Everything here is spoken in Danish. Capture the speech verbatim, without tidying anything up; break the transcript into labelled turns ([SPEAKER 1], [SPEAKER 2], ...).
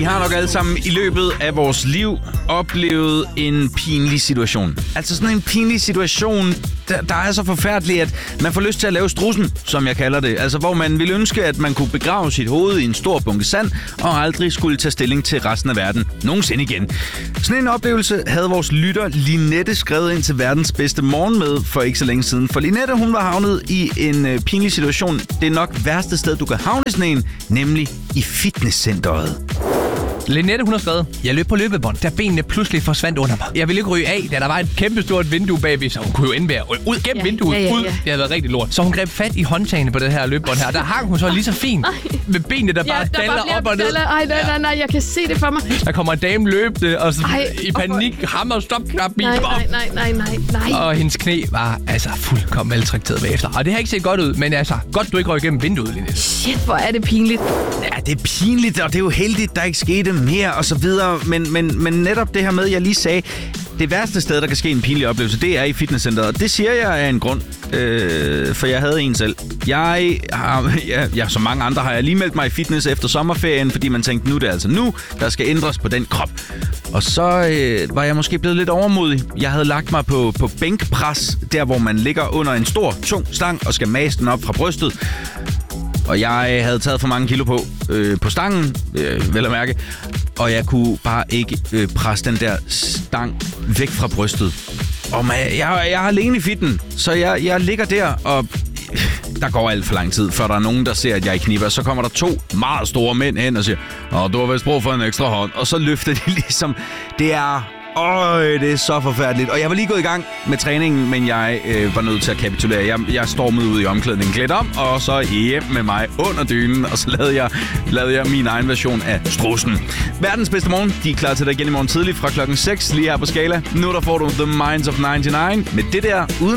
[SPEAKER 1] har nok alle sammen i løbet af vores liv oplevet en pinlig situation. Altså sådan en pinlig situation, der, der er så forfærdelig, at man får lyst til at lave strussen, som jeg kalder det. Altså hvor man ville ønske, at man kunne begrave sit hoved i en stor bunke sand, og aldrig skulle tage stilling til resten af verden. Nogensinde igen. Sådan en oplevelse havde vores lytter Linette skrevet ind til verdens bedste morgen med for ikke så længe siden. For Linette, hun var havnet i en øh, pinlig situation. Det er nok værste sted, du kan havne i sådan en, nemlig i fitnesscenteret.
[SPEAKER 2] Linette, hun har skrevet: Jeg løb på løbebånd, da benene pludselig forsvandt under mig. Jeg ville ikke ryge af, da der var et kæmpestort vindue bagved, så hun kunne jo ende ud gennem ja, vinduet. Ja, ja, ja. Ud. Det havde været rigtig lort. Så hun greb fat i håndtagene på det her løbebånd her. Der hang hun så lige så fint med benene, der bare ja, daller op og ned.
[SPEAKER 3] Ej, nej, nej, nej, jeg kan se det for mig.
[SPEAKER 2] Der kommer en dame løbende, og så Ej, i panik for... hammer stopknap i.
[SPEAKER 3] Nej, nej, nej, nej, nej.
[SPEAKER 2] Og hendes knæ var altså fuldkommen veltrakteret bagefter. Og det har ikke set godt ud, men altså, godt du ikke røg igennem vinduet, Linette.
[SPEAKER 3] Shit, hvor er det pinligt.
[SPEAKER 1] Ja, det er pinligt, og det er jo heldigt, der ikke skete mere, og så videre. Men, men, men netop det her med, jeg lige sagde, det værste sted, der kan ske en pinlig oplevelse, det er i fitnesscenteret. Og det siger jeg af en grund, øh, for jeg havde en selv. Jeg har, ja, ja, som mange andre, har jeg lige meldt mig i fitness efter sommerferien, fordi man tænkte, nu er det altså nu, der skal ændres på den krop. Og så øh, var jeg måske blevet lidt overmodig. Jeg havde lagt mig på, på bænkpres, der hvor man ligger under en stor, tung stang og skal mase den op fra brystet. Og jeg havde taget for mange kilo på, øh, på stangen, øh, vel at mærke. Og jeg kunne bare ikke øh, presse den der stang væk fra brystet. Og man, jeg, jeg er alene i fitten, så jeg, jeg ligger der, og der går alt for lang tid, før der er nogen, der ser, at jeg kniber. Så kommer der to meget store mænd hen og siger, åh, du har vist brug for en ekstra hånd. Og så løfter de ligesom, det er... Øj, det er så forfærdeligt. Og jeg var lige gået i gang med træningen, men jeg øh, var nødt til at kapitulere. Jeg, jeg stormede ud i omklædningen, klædt om, og så hjem med mig under dynen, og så lavede jeg, lavede jeg min egen version af strussen. Verdens bedste morgen, de er klar til dig igen i morgen tidlig fra klokken seks, lige her på Skala. Nu der får du The Minds of nioghalvfems med det der uden